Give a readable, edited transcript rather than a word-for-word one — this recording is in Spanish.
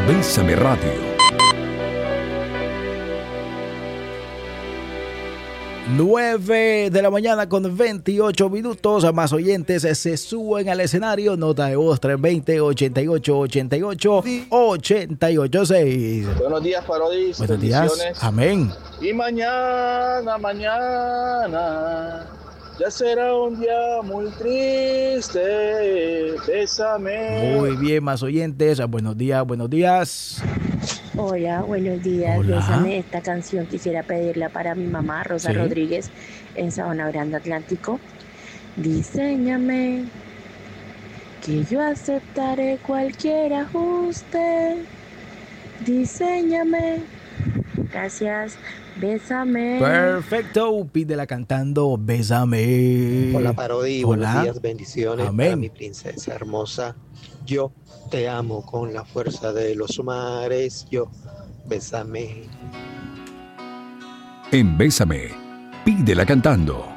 Bésame Radio. 9 de la mañana con 28 minutos. Más oyentes se suben al escenario. Nota de voz 320-88-88-886. Buenos días, Parodis. Buenos días. Amén. Y mañana ya será un día muy triste. Bésame. Muy bien, más oyentes. Buenos días, buenos días. Hola, buenos días. Hola. Bésame, esta canción quisiera pedirla para mi mamá, Rosa Sí. Rodríguez, en Sabana Grande Atlántico. Diséñame, que yo aceptaré cualquier ajuste. Diséñame. Gracias. Bésame. Perfecto. Pídela cantando Bésame. Hola, Parodi. Hola. Buenos días, bendiciones Amén. para mi princesa hermosa. Yo te amo con la fuerza de los mares. Yo, bésame. En Bésame, pídela cantando.